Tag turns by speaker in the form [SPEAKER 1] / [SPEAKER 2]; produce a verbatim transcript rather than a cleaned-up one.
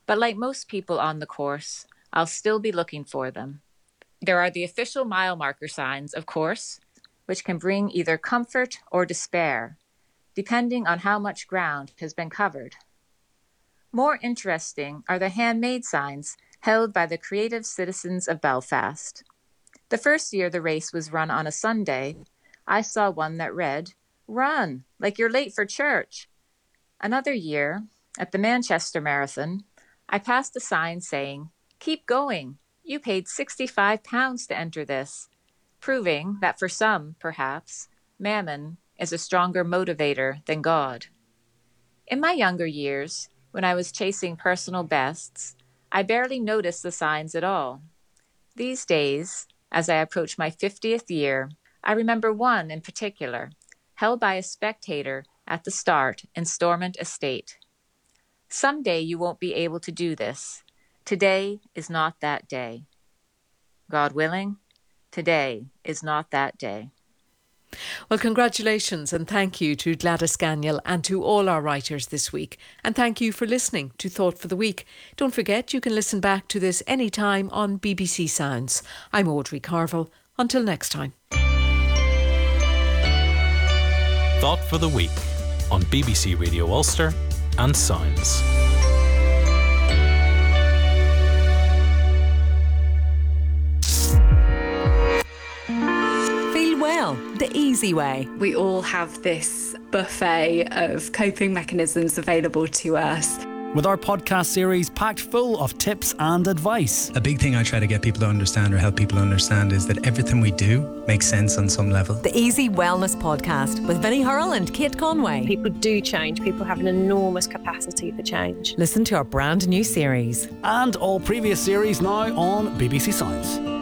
[SPEAKER 1] But like most people on the course, I'll still be looking for them. There are the official mile marker signs, of course, which can bring either comfort or despair, depending on how much ground has been covered. More interesting are the handmade signs held by the creative citizens of Belfast. The first year the race was run on a Sunday, I saw one that read, "Run, like you're late for church." Another year, at the Manchester Marathon, I passed a sign saying, "Keep going, you paid sixty-five pounds to enter this," proving that for some, perhaps, mammon is a stronger motivator than God. In my younger years, when I was chasing personal bests, I barely noticed the signs at all. These days, as I approach my fiftieth year, I remember one in particular, held by a spectator at the start in Stormont Estate. Someday you won't be able to do this. Today is not that day. God willing, today is not that day.
[SPEAKER 2] Well, congratulations and thank you to Gladys Gagniel and to all our writers this week. And thank you for listening to Thought for the Week. Don't forget you can listen back to this anytime on B B C Sounds. I'm Audrey Carville. Until next time.
[SPEAKER 3] Thought for the Week on B B C Radio Ulster and Sounds.
[SPEAKER 4] Well, the easy way.
[SPEAKER 5] We all have this buffet of coping mechanisms available to us.
[SPEAKER 6] With our podcast series packed full of tips and advice.
[SPEAKER 7] A big thing I try to get people to understand or help people understand is that everything we do makes sense on some level.
[SPEAKER 4] The Easy Wellness Podcast with Vinnie Hurl and Kate Conway.
[SPEAKER 8] People do change. People have an enormous capacity for change.
[SPEAKER 4] Listen to our brand new series.
[SPEAKER 6] And all previous series now on B B C Sounds.